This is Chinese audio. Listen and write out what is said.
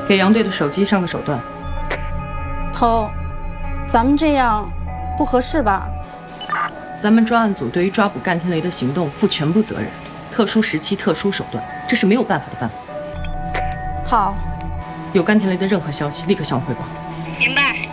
给杨队的手机上个手段。 头，咱们这样不合适吧？ 咱们专案组对于抓捕干天雷的行动负全部责任，特殊时期、特殊手段，这是没有办法的办法。 好， 有干天雷的任何消息，立刻向我汇报。 明白。